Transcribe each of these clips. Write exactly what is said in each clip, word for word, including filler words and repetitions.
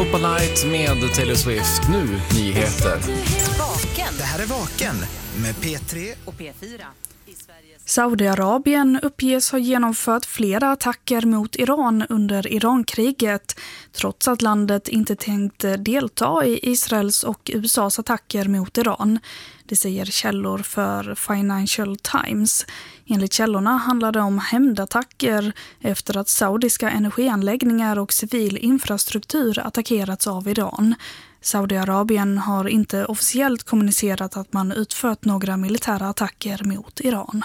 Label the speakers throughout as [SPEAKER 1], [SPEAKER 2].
[SPEAKER 1] Europa Night med Taylor Swift. Nu nyheter.
[SPEAKER 2] Vaken. Det här är Vaken med P tre och P fyra.
[SPEAKER 3] Saudiarabien uppges ha genomfört flera attacker mot Iran under Irankriget, trots att landet inte tänkte delta i Israels och U S A:s attacker mot Iran. Det säger källor för Financial Times. Enligt källorna handlar det om hämndattacker efter att saudiska energianläggningar och civil infrastruktur attackerats av Iran. Saudiarabien har inte officiellt kommunicerat att man utfört några militära attacker mot Iran.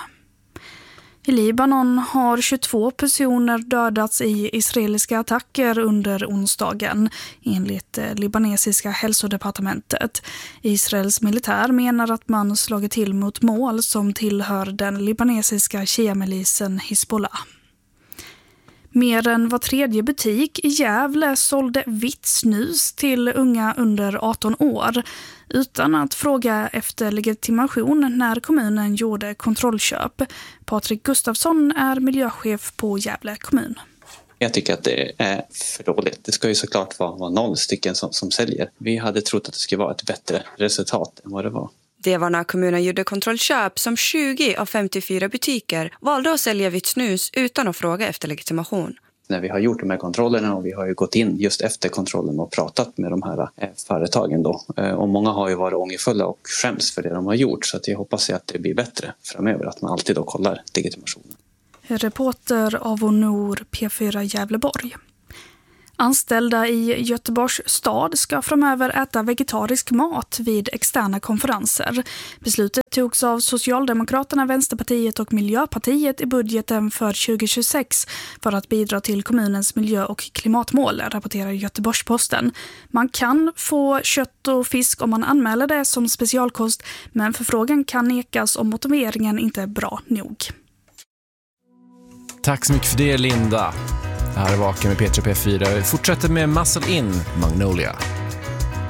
[SPEAKER 3] I Libanon har tjugotvå personer dödats i israeliska attacker under onsdagen, enligt libanesiska hälsodepartementet. Israels militär menar att man slagit till mot mål som tillhör den libanesiska shiamilisen Hezbollah. Mer än var tredje butik i Gävle sålde vitt snus till unga under arton år utan att fråga efter legitimation när kommunen gjorde kontrollköp. Patrik Gustafsson är miljöchef på Gävle kommun.
[SPEAKER 4] Jag tycker att det är för dåligt. Det ska ju såklart vara, vara noll stycken som, som säljer. Vi hade trott att det skulle vara ett bättre resultat än vad det var.
[SPEAKER 5] Det var när kommunen gjorde kontrollköp som tjugo av femtiofyra butiker valde att sälja vitt snus utan att fråga efter legitimation.
[SPEAKER 4] När vi har gjort de här kontrollerna och vi har ju gått in just efter kontrollen och pratat med de här eh, företagen då. Eh, och många har ju varit ångerfulla och skäms för det de har gjort, så att jag hoppas att det blir bättre framöver, att man alltid då kollar legitimationen.
[SPEAKER 3] Reporter av Nor P fyra Gävleborg. Anställda i Göteborgs stad ska framöver äta vegetarisk mat vid externa konferenser. Beslutet togs av Socialdemokraterna, Vänsterpartiet och Miljöpartiet i budgeten för tjugo tjugosex för att bidra till kommunens miljö- och klimatmål, rapporterar Göteborgs-Posten. Man kan få kött och fisk om man anmäler det som specialkost, men förfrågan kan nekas om motiveringen inte är bra nog.
[SPEAKER 1] Tack så mycket för det, Linda. Det här är Vaken med P tre och P fyra. Vi fortsätter med Muscle In, Magnolia.